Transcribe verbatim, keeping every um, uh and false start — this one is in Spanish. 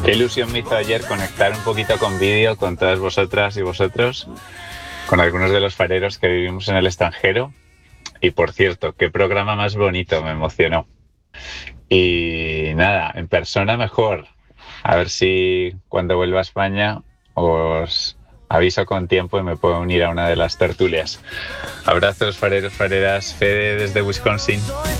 Qué ilusión me hizo ayer conectar un poquito con vídeo con todas vosotras y vosotros, con algunos de los fareros que vivimos en el extranjero. Y por cierto, qué programa más bonito, me emocionó. Y nada, en persona mejor. A ver si cuando vuelva a España os aviso con tiempo y me puedo unir a una de las tertulias. Abrazos, fareros, fareras. Fede desde Wisconsin.